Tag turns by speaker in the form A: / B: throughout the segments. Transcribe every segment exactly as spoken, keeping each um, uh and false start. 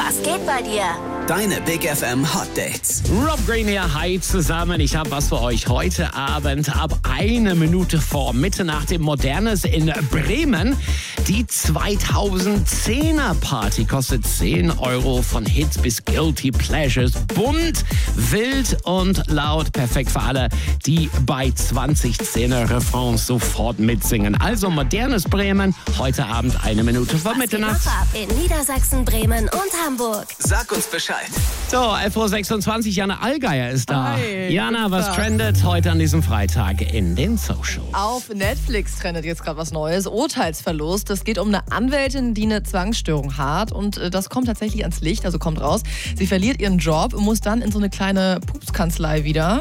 A: Was geht bei dir?
B: Deine Big F M Hot Dates.
C: Rob Green hier, hi zusammen. Ich habe was für euch heute Abend ab eine Minute vor Mitternacht im Modernes in Bremen. Die zweitausendzehner Party kostet zehn Euro, von Hits bis Guilty Pleasures. Bunt, wild und laut. Perfekt für alle, die bei zwanzigzehner Refrains sofort mitsingen. Also Modernes Bremen, heute Abend eine Minute vor
A: Was
C: Mitternacht.
A: geht noch ab in Niedersachsen, Bremen und Hamburg?
B: Sag uns Bescheid.
C: So, elf Uhr sechsundzwanzig, Jana Allgeier ist da.
D: Hi,
C: Jana,
D: guten
C: was
D: Tag.
C: trendet heute an diesem Freitag in den Socials?
D: Auf Netflix trendet jetzt gerade was Neues. Urteilsverlust. Es geht um eine Anwältin, die eine Zwangsstörung hat. Und äh, das kommt tatsächlich ans Licht, also kommt raus. Sie verliert ihren Job und muss dann in so eine kleine Pupskanzlei wieder.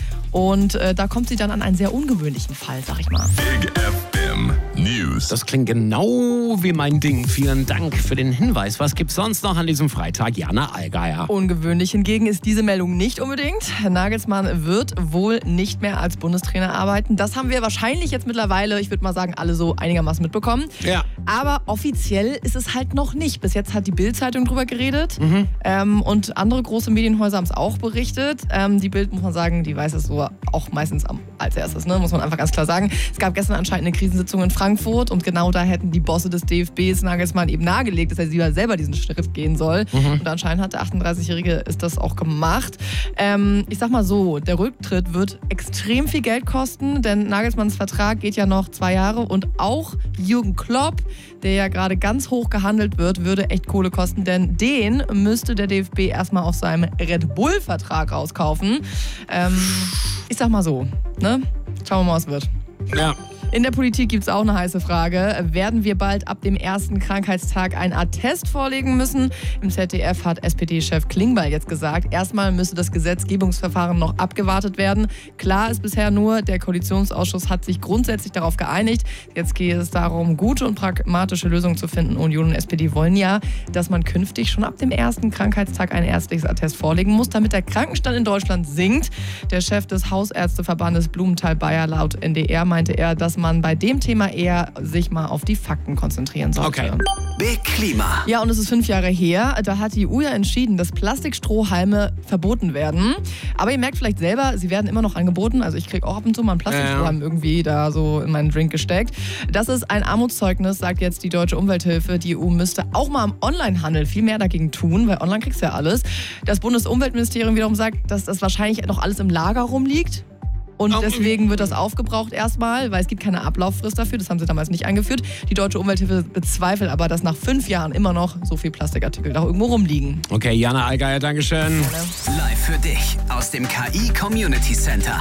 D: Und äh, da kommt sie dann an einen sehr ungewöhnlichen Fall, sag ich mal.
E: Big F M News.
C: Das klingt genau wie mein Ding. Vielen Dank für den Hinweis. Was gibt's sonst noch an diesem Freitag? Jana Allgeier.
D: Ungewöhnlich hingegen ist diese Meldung nicht unbedingt. Nagelsmann wird wohl nicht mehr als Bundestrainer arbeiten. Das haben wir wahrscheinlich jetzt mittlerweile, ich würde mal sagen, alle so einigermaßen mitbekommen.
C: Ja.
D: Aber offiziell ist es halt noch nicht. Bis jetzt hat die Bild-Zeitung drüber geredet. Mhm. Ähm, und andere große Medienhäuser haben es auch berichtet. Ähm, die Bild, muss man sagen, die weiß es so auch meistens am, als erstes, ne? Muss man einfach ganz klar sagen. Es gab gestern anscheinend eine Krisensitzung in Frankfurt und genau da hätten die Bosse des D F Bs Nagelsmann eben nahegelegt, dass er lieber selber diesen Schritt gehen soll. Mhm. Und anscheinend hat der achtunddreißigjährige ist das auch gemacht. Ähm, ich sag mal so, der Rücktritt wird extrem viel Geld kosten, denn Nagelsmanns Vertrag geht ja noch zwei Jahre und auch Jürgen Klopp, der ja gerade ganz hoch gehandelt wird, würde echt Kohle kosten, denn den müsste der D F B erstmal auf seinem Red Bull-Vertrag rauskaufen. Ähm, ich sag mal so, ne? Schauen wir mal, was wird.
C: Ja.
D: In der Politik gibt es auch eine heiße Frage. Werden wir bald ab dem ersten Krankheitstag einen Attest vorlegen müssen? Im Z D F hat S P D-Chef Klingbeil jetzt gesagt, erstmal müsse das Gesetzgebungsverfahren noch abgewartet werden. Klar ist bisher nur, der Koalitionsausschuss hat sich grundsätzlich darauf geeinigt. Jetzt geht es darum, gute und pragmatische Lösungen zu finden. Union und S P D wollen ja, dass man künftig schon ab dem ersten Krankheitstag ein ärztliches Attest vorlegen muss, damit der Krankenstand in Deutschland sinkt. Der Chef des Hausärzteverbandes Blumenthal-Bayer laut N D R meinte er, dass man bei dem Thema eher sich mal auf die Fakten konzentrieren sollte.
C: Okay.
B: Big Klima.
D: Ja, und es ist fünf Jahre her. Da hat die E U ja entschieden, dass Plastikstrohhalme verboten werden. Aber ihr merkt vielleicht selber, sie werden immer noch angeboten. Also ich kriege auch ab und zu mal einen Plastikstrohhalm
C: ja.
D: irgendwie da so in meinen Drink gesteckt. Das ist ein Armutszeugnis, sagt jetzt die Deutsche Umwelthilfe. Die E U müsste auch mal am Onlinehandel viel mehr dagegen tun, weil online kriegst du ja alles. Das Bundesumweltministerium wiederum sagt, dass das wahrscheinlich noch alles im Lager rumliegt. Und deswegen wird das aufgebraucht erstmal, weil es gibt keine Ablauffrist dafür. Das haben sie damals nicht eingeführt. Die Deutsche Umwelthilfe bezweifelt aber, dass nach fünf Jahren immer noch so viel Plastikartikel da irgendwo rumliegen.
C: Okay, Jana Allgeier, Dankeschön.
B: Live für dich aus dem K I Community Center.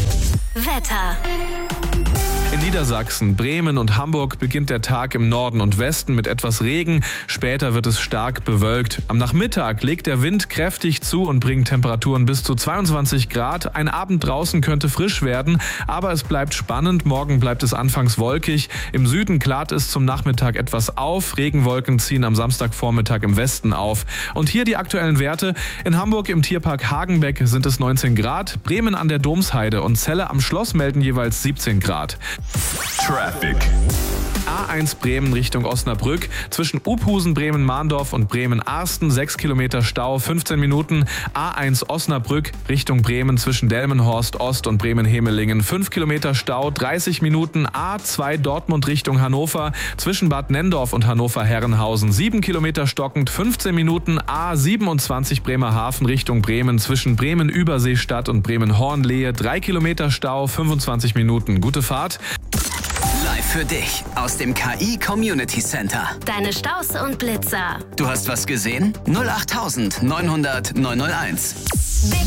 A: Wetter.
E: In Niedersachsen, Bremen und Hamburg beginnt der Tag im Norden und Westen mit etwas Regen. Später wird es stark bewölkt. Am Nachmittag legt der Wind kräftig zu und bringt Temperaturen bis zu zweiundzwanzig Grad. Ein Abend draußen könnte frisch werden, aber es bleibt spannend. Morgen bleibt es anfangs wolkig. Im Süden klart es zum Nachmittag etwas auf. Regenwolken ziehen am Samstagvormittag im Westen auf. Und hier die aktuellen Werte. In Hamburg im Tierpark Hagenbeck sind es neunzehn Grad. Bremen an der Domsheide und Celle am Schloss melden jeweils siebzehn Grad.
F: Traffic.
E: A eins Bremen Richtung Osnabrück. Zwischen Uphusen, Bremen-Mahndorf und Bremen-Arsten sechs Kilometer Stau, fünfzehn Minuten. A eins Osnabrück Richtung Bremen zwischen Delmenhorst Ost und Bremen-Hemelingen fünf Kilometer Stau, dreißig Minuten. A zwei Dortmund Richtung Hannover zwischen Bad Nendorf und Hannover-Herrenhausen sieben Kilometer stockend, fünfzehn Minuten. A siebenundzwanzig Bremerhaven Richtung Bremen zwischen Bremen-Überseestadt und Bremen-Hornlehe drei Kilometer Stau, fünfundzwanzig Minuten. Gute Fahrt.
B: Live für dich aus dem K I Community Center.
A: Deine Staus und Blitzer.
B: Du hast was gesehen? null acht neunhundert neunhunderteins.